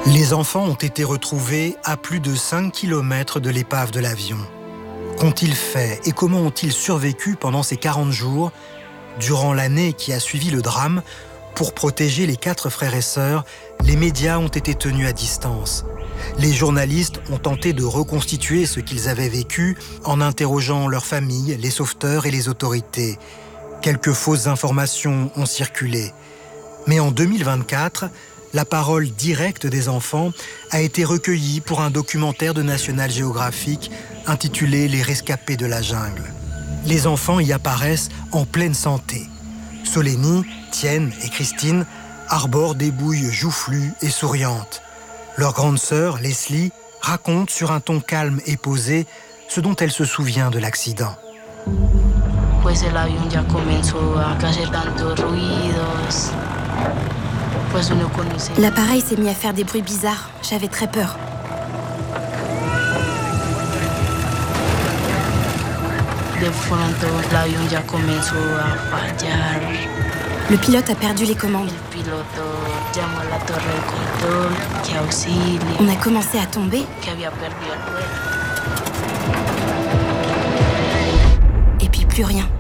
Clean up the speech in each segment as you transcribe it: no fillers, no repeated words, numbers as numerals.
Les enfants ont été retrouvés à plus de 5 km de l'épave de l'avion. Qu'ont-ils fait et comment ont-ils survécu pendant ces 40 jours, durant l'année qui a suivi le drame? Pour protéger les 4 frères et sœurs, les médias ont été tenus à distance. Les journalistes ont tenté de reconstituer ce qu'ils avaient vécu en interrogeant leurs familles, les sauveteurs et les autorités. Quelques fausses informations ont circulé. Mais en 2024, la parole directe des enfants a été recueillie pour un documentaire de National Geographic intitulé « Les rescapés de la jungle ». Les enfants y apparaissent en pleine santé. Solénie, Tienne et Christine arborent des bouilles joufflues et souriantes. Leur grande sœur, Leslie, raconte sur un ton calme et posé ce dont elle se souvient de l'accident. Pues el avión ya comenzó a hacer tantos ruidos. Pues uno conoce. L'appareil s'est mis à faire des bruits bizarres. J'avais très peur. De pronto el avión ya comenzó a fallar. Le pilote a perdu les commandes. El piloto llamó a la torre de control que auxilie. On a commencé à tomber. Que había perdido el vuelo. Et puis plus rien.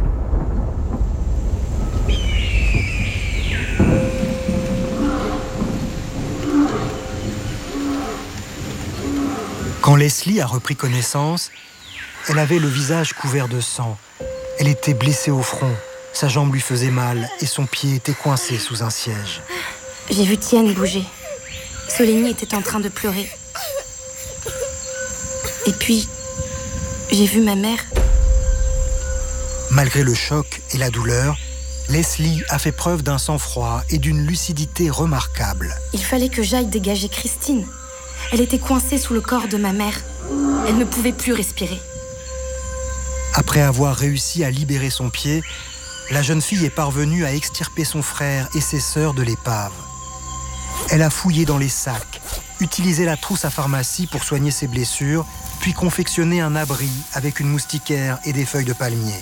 Quand Leslie a repris connaissance, elle avait le visage couvert de sang. Elle était blessée au front, sa jambe lui faisait mal et son pied était coincé sous un siège. J'ai vu Tienne bouger. Solénie était en train de pleurer. Et puis, j'ai vu ma mère. Malgré le choc et la douleur, Leslie a fait preuve d'un sang-froid et d'une lucidité remarquable. Il fallait que j'aille dégager Christine. Elle était coincée sous le corps de ma mère. Elle ne pouvait plus respirer. Après avoir réussi à libérer son pied, la jeune fille est parvenue à extirper son frère et ses sœurs de l'épave. Elle a fouillé dans les sacs, utilisé la trousse à pharmacie pour soigner ses blessures, puis confectionné un abri avec une moustiquaire et des feuilles de palmier.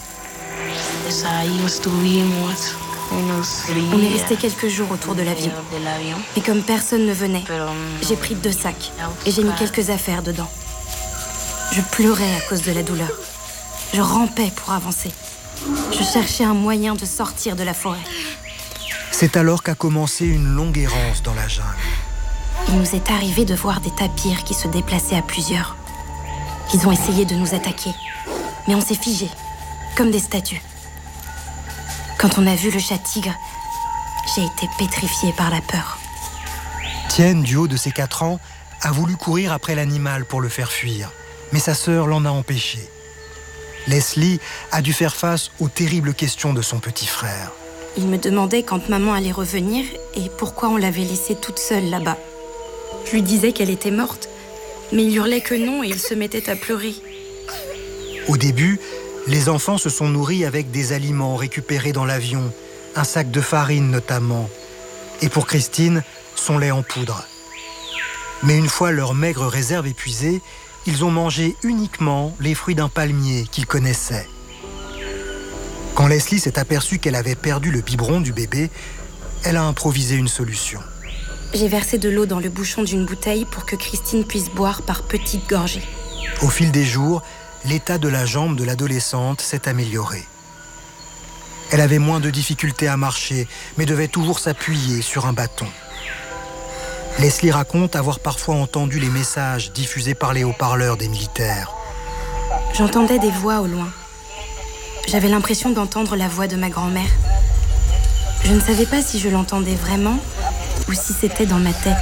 On est resté quelques jours autour de l'avion. Et comme personne ne venait, j'ai pris 2 sacs et j'ai mis quelques affaires dedans. Je pleurais à cause de la douleur. Je rampais pour avancer. Je cherchais un moyen de sortir de la forêt. C'est alors qu'a commencé une longue errance dans la jungle. Il nous est arrivé de voir des tapirs qui se déplaçaient à plusieurs. Ils ont essayé de nous attaquer, mais on s'est figés, comme des statues. Quand on a vu le chat-tigre, j'ai été pétrifiée par la peur. Tienne, du haut de ses 4 ans, a voulu courir après l'animal pour le faire fuir, mais sa sœur l'en a empêché. Leslie a dû faire face aux terribles questions de son petit frère. Il me demandait quand maman allait revenir et pourquoi on l'avait laissée toute seule là-bas. Je lui disais qu'elle était morte, mais il hurlait que non et il se mettait à pleurer. Au début, les enfants se sont nourris avec des aliments récupérés dans l'avion, un sac de farine notamment, et pour Christine, son lait en poudre. Mais une fois leur maigre réserve épuisée, ils ont mangé uniquement les fruits d'un palmier qu'ils connaissaient. Quand Leslie s'est aperçue qu'elle avait perdu le biberon du bébé, elle a improvisé une solution. J'ai versé de l'eau dans le bouchon d'une bouteille pour que Christine puisse boire par petites gorgées. Au fil des jours, l'état de la jambe de l'adolescente s'est amélioré. Elle avait moins de difficultés à marcher, mais devait toujours s'appuyer sur un bâton. Leslie raconte avoir parfois entendu les messages diffusés par les haut-parleurs des militaires. J'entendais des voix au loin. J'avais l'impression d'entendre la voix de ma grand-mère. Je ne savais pas si je l'entendais vraiment ou si c'était dans ma tête.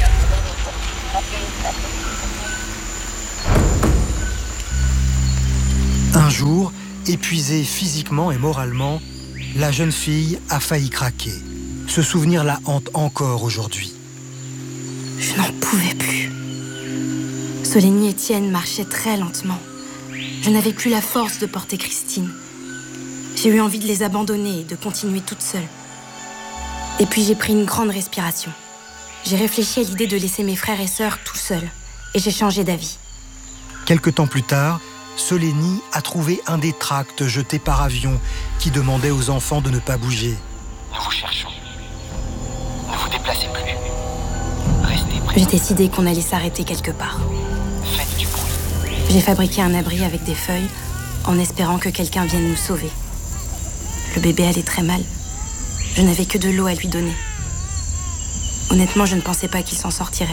Un jour, épuisée physiquement et moralement, la jeune fille a failli craquer. Ce souvenir la hante encore aujourd'hui. Je n'en pouvais plus. Solénie et Tienne marchaient très lentement. Je n'avais plus la force de porter Christine. J'ai eu envie de les abandonner et de continuer toute seule. Et puis j'ai pris une grande respiration. J'ai réfléchi à l'idée de laisser mes frères et sœurs tout seuls. Et j'ai changé d'avis. Quelque temps plus tard, Solénie a trouvé un des tracts jetés par avion qui demandait aux enfants de ne pas bouger. Nous vous cherchons. Ne vous déplacez plus. Restez J'ai décidé qu'on allait s'arrêter quelque part. J'ai fabriqué un abri avec des feuilles en espérant que quelqu'un vienne nous sauver. Le bébé allait très mal. Je n'avais que de l'eau à lui donner. Honnêtement, je ne pensais pas qu'il s'en sortirait.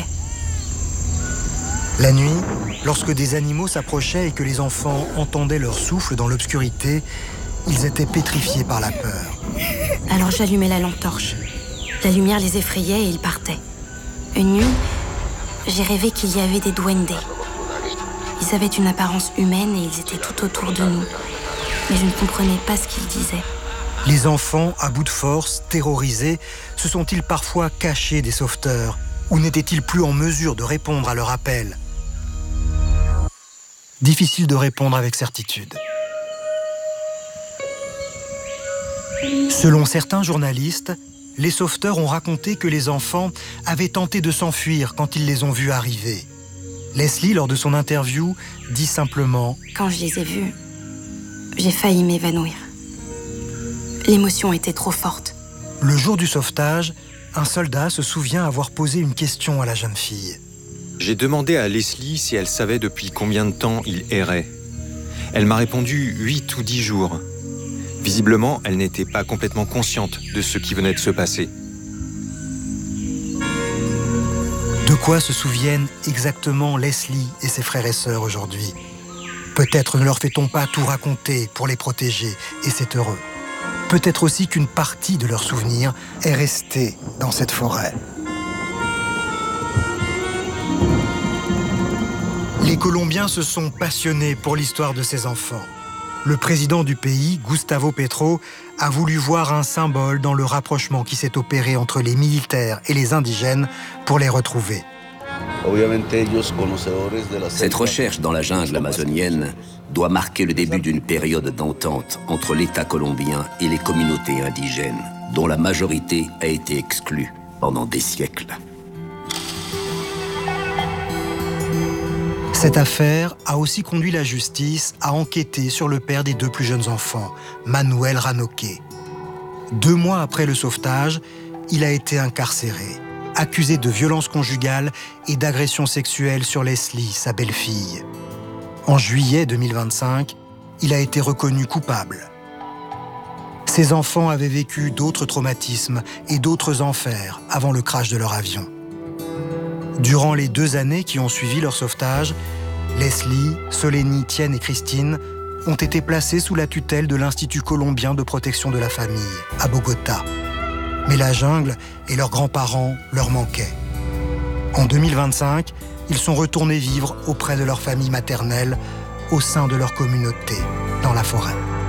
La nuit, lorsque des animaux s'approchaient et que les enfants entendaient leur souffle dans l'obscurité, ils étaient pétrifiés par la peur. Alors j'allumais la lampe torche. La lumière les effrayait et ils partaient. Une nuit, j'ai rêvé qu'il y avait des duendes. Ils avaient une apparence humaine et ils étaient tout autour de nous. Mais je ne comprenais pas ce qu'ils disaient. Les enfants, à bout de force, terrorisés, se sont-ils parfois cachés des sauveteurs ou n'étaient-ils plus en mesure de répondre à leur appel ? Difficile de répondre avec certitude. Selon certains journalistes, les sauveteurs ont raconté que les enfants avaient tenté de s'enfuir quand ils les ont vus arriver. Leslie, lors de son interview, dit simplement « Quand je les ai vus, j'ai failli m'évanouir. L'émotion était trop forte. » Le jour du sauvetage, un soldat se souvient avoir posé une question à la jeune fille. J'ai demandé à Leslie si elle savait depuis combien de temps il errait. Elle m'a répondu 8 ou 10 jours. Visiblement, elle n'était pas complètement consciente de ce qui venait de se passer. De quoi se souviennent exactement Leslie et ses frères et sœurs aujourd'hui ? Peut-être ne leur fait-on pas tout raconter pour les protéger, et c'est heureux. Peut-être aussi qu'une partie de leurs souvenirs est restée dans cette forêt. Les Colombiens se sont passionnés pour l'histoire de ces enfants. Le président du pays, Gustavo Petro, a voulu voir un symbole dans le rapprochement qui s'est opéré entre les militaires et les indigènes pour les retrouver. Cette recherche dans la jungle amazonienne doit marquer le début d'une période d'entente entre l'État colombien et les communautés indigènes, dont la majorité a été exclue pendant des siècles. Cette affaire a aussi conduit la justice à enquêter sur le père des 2 plus jeunes enfants, Manuel Ranoque. 2 mois après le sauvetage, il a été incarcéré, accusé de violence conjugale et d'agression sexuelle sur Leslie, sa belle-fille. En juillet 2025, il a été reconnu coupable. Ces enfants avaient vécu d'autres traumatismes et d'autres enfers avant le crash de leur avion. Durant les 2 années qui ont suivi leur sauvetage, Leslie, Solénie, Tienne et Christine ont été placés sous la tutelle de l'Institut colombien de protection de la famille, à Bogota. Mais la jungle et leurs grands-parents leur manquaient. En 2025, ils sont retournés vivre auprès de leur famille maternelle, au sein de leur communauté, dans la forêt.